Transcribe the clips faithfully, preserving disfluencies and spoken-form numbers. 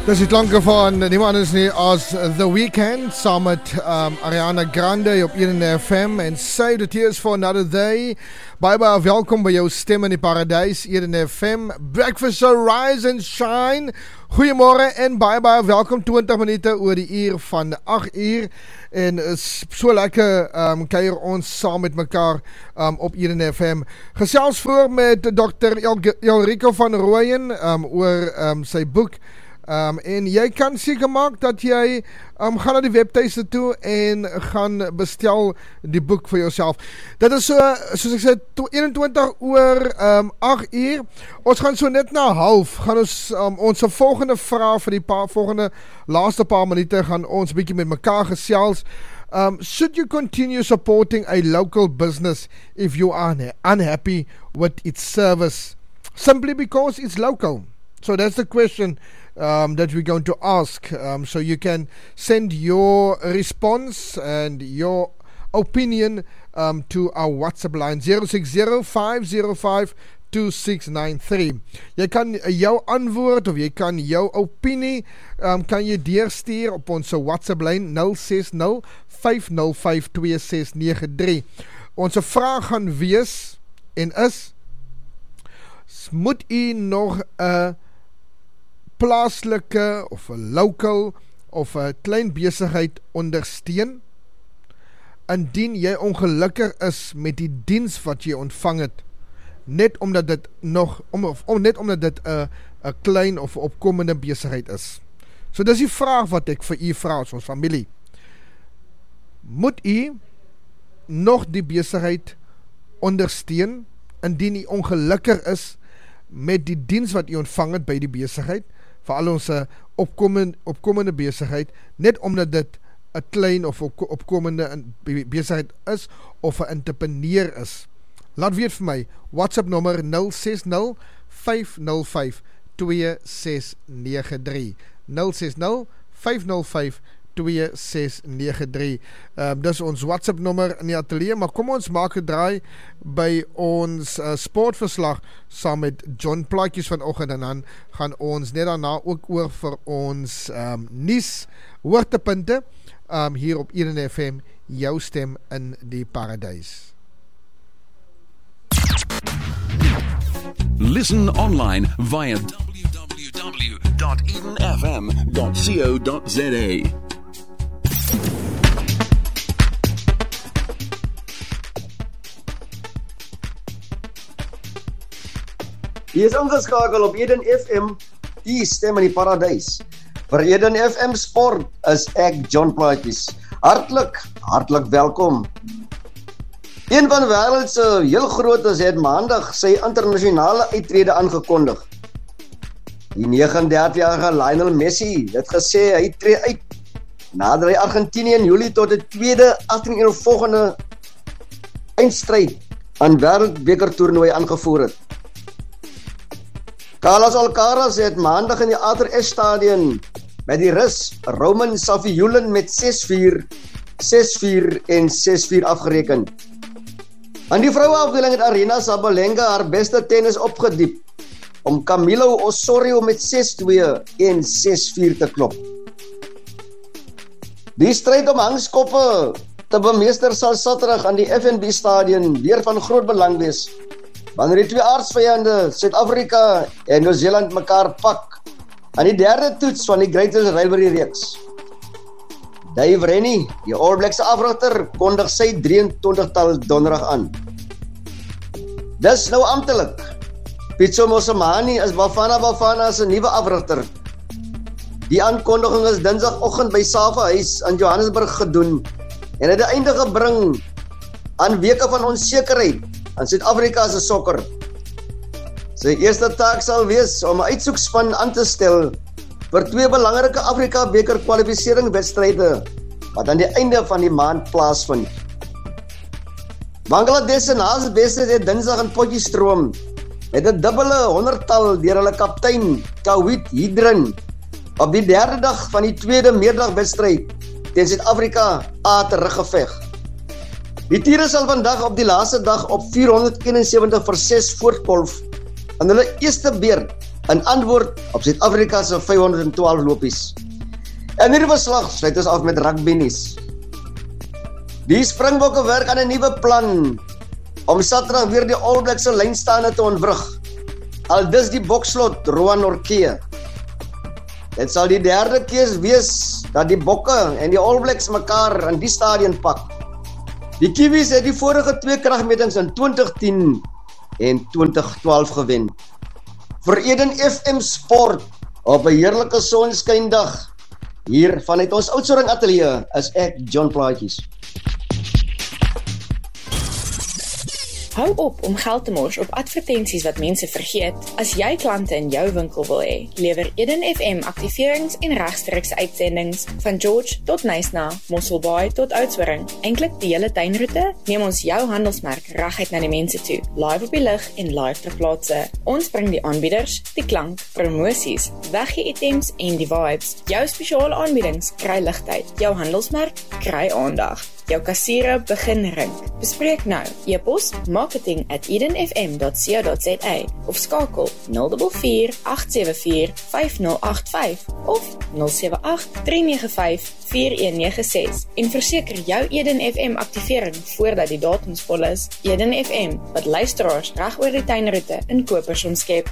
Dis die klanke van niemand is nie as The Weeknd saam met um, Ariana Grande op one F M en Save the Tears for Another Day. Bye bye, welkom by jou stem in die paradijs, one F M. Breakfast Show, Rise and Shine. Goeiemorgen en bye bye, welkom twenty minute oor die uur van eight uur. En is so lekker um, kuier ons saam met mekaar um, op one F M. Gesels voor met dokter Elrico van Rooyen um, oor um, sy boek. Um, en jy kan seker maak dat jy um, gaan na die webtuiste toe en gaan bestel die boek vir jouself. Dit is so, soos ek sê, twenty-one oor um, eight uur. Ons gaan so net na half, gaan ons um, ons volgende vraag vir die paar, volgende laaste paar minute gaan ons bietjie met mekaar gesels. Um, should you continue supporting a local business if you are unhappy with its service? Simply because it's local. So that's the question Um, that we're going to ask. Um, so you can send your response and your opinion um, to our WhatsApp line zero six zero five zero five two six nine three. Jy kan jou antwoord of jy kan jou opinie um, kan jy deurstuur op ons WhatsApp lyn zero six zero five zero five two six nine three. Ons vraag gaan wees en is: moet u nog 'n uh, plaaslike of 'n local of 'n klein besigheid ondersteun indien jy ongelukkig is met die diens wat jy ontvang het, net omdat dit nog om, om net omdat dit 'n 'n klein of opkomende besigheid is. So dis die vraag wat ek vir u vra as ons familie. Moet u nog die besigheid ondersteun indien u ongelukkig is met die diens wat u ontvang het by die besigheid? Veral ons opkomende, opkomende besigheid, net omdat dit 'n klein of opkomende besigheid is of 'n entrepreneur is. Laat weet vir my, WhatsApp nommer zero six zero five zero five two six nine three. zero six zero five zero five two six nine three. Um, dis ons WhatsApp nommer in die atelier, maar kom ons maak 'n draai by ons uh, sportverslag saam met John Plaatjes vanoggend en dan gaan ons net daarna ook oor vir ons um, nuus hoogtepunte um, hier op one F M, jou stem in die paradijs. Listen online via w w w dot eden f m dot co dot z a. Jy is ingeskakel op Eden F M, die stem in die paradijs. Vir Eden F M Sport is ek John Plaatjes. Hartlik, hartlik welkom. Een van die wêreld se heel grootes het maandag sy internasionale uittrede aangekondig. Die negenendertig-jarige Lionel Messi het gesê hy tree uit nadat hy Argentinië in Julie tot die tweede agtien-volgende eindstryd aan wêreldbekertoernooi aangevoer het. Carlos Alcaraz het maandag in die Arthur Ashe Stadion met die Rus Roman Safiullin met six vier, six vier en six vier afgereken. Aan die vroueafdeling het Aryna Sabalenka haar beste tennis opgediep om Camilo Osorio met six twee en six vier te klop. Die stryd om hangskoppe te bemeester sal Saterdag aan die F N B Stadion weer van groot belang wees, wanneer die twee aardsvyande Suid-Afrika en Nieu-Seeland mekaar pak aan die derde toets van die Greatest Rivalry reeks. Dave Rennie, die All Blacks afrigter, kondig sy drieëntwintigtal donderdag aan. Dis nou amptelik. Pitso Mosimane is Bafana Bafana se nuwe afrigter. Die aankondiging is Dinsdagoggend by Safa Huis in Johannesburg gedoen en het 'n einde gebring aan weke van onsekerheid aan Suid-Afrika se sokker. Sy eerste taak sal wees om 'n uitsoekspan aan te stel vir twee belangrike Afrika beker kwalifikasiewedstryde wat aan die einde van die maand plaasvind. Bangladesh se naasbeste het Dinsdag in Potchefstroom met 'n dubbele honderdtal deur hulle kaptein Tawhid Hidrin op die derde dag van die tweede meerdagwedstryd teen Suid-Afrika A teruggeveg. Die Tiere sal vandag op die laaste dag op four hundred seventy-one vir six voortkolf in hulle eerste beurt in antwoord op Suid-Afrika se vyf honderd en twaalf lopies. En hierdie verslag sluit ons af met rugby nuus. Die Springbokke werk aan 'n nuwe plan om Saterdag weer die All Blacks se lynstaande te ontwrig. Aldus die bokslot Rowan Orkee. Dit sal die derde keer wees dat die Bokke en die All Blacks mekaar in die stadion pak. Die Kiwis het die vorige twee kragmetings in twintig tien en twintig twaalf gewen. Vir Eden F M Sport op 'n heerlike sonskyndag hier vanuit ons Oudtshoorn ateljee is ek John Plaatjes. Hou op om geld te mors op advertensies wat mense vergeet. As jy klante in jou winkel wil hê, lewer Eden F M aktiverings en regstreekse uitsendings van George tot Nysna, Mosselbaai tot Oudtshoorn. Eintlik die hele tuinroete, neem ons jou handelsmerk reguit na die mense toe, live op die lig en live ter plaatse. Ons bring die aanbieders, die klank, promosies, weggee items en die vibes. Jou spesiale aanbiedings kry ligtyd, jou handelsmerk kry aandag. Jou kassiere begin rink. Bespreek nou. E-pos marketing at eden f m dot co dot za of skakel nul vier vier agt sewe vier vyf nul agt vyf of nul sewe agt drie nege vyf vier een nege ses en verseker jou Eden F M aktivering voordat die datums vol is. Eden F M, wat luisteraars reg oor die tuinroete in kopers omskep.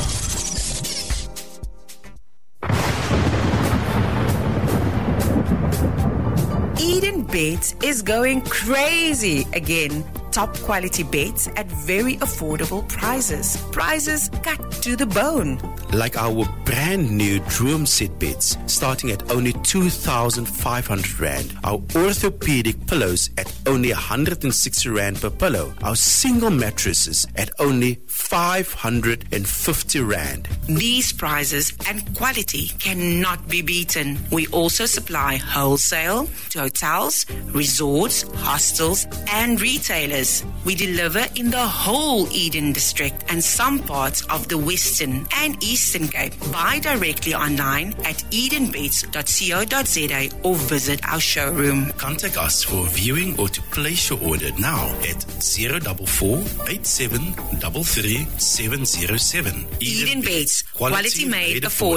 Eden Beds is going crazy again. Top quality beds at very affordable prices. Prices cut to the bone. Like our brand new Droom Set beds, starting at only two thousand five hundred rand. Our orthopedic pillows at only one hundred sixty rand per pillow. Our single mattresses at only five hundred fifty rand. These prices and quality cannot be beaten. We also supply wholesale to hotels, resorts, hostels, and retailers. We deliver in the whole Eden district and some parts of the Western and Eastern Cape. Buy directly online at eden beds dot co dot za or visit our showroom. Contact us for viewing or to place your order now at zero four four eight seven three three seven zero seven. Eden Beds, quality, quality made affordable.